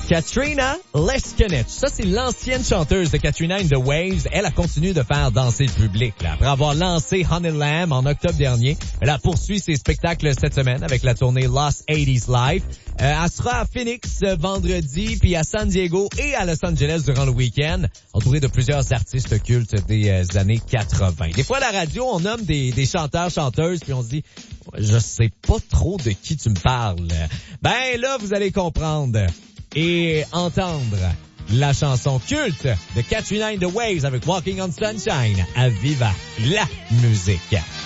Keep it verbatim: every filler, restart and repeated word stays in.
Katrina Leskenich. Ça, c'est l'ancienne chanteuse de Katrina and the Waves. Elle a continué de faire danser le public, là. Après avoir lancé Honey Lamb en octobre dernier, elle a poursuivi ses spectacles cette semaine avec la tournée Lost eighties Live. Euh, elle sera à Phoenix euh, vendredi, puis à San Diego et à Los Angeles durant le week-end, entourée de plusieurs artistes cultes des euh, années quatre-vingt. Des fois, à la radio, on nomme des, des chanteurs, chanteuses, puis on se dit, je sais pas trop de qui tu me parles. Ben là, vous allez comprendre et entendre la chanson culte de Katrina and the Waves avec Walking on Sunshine à Viva la musique.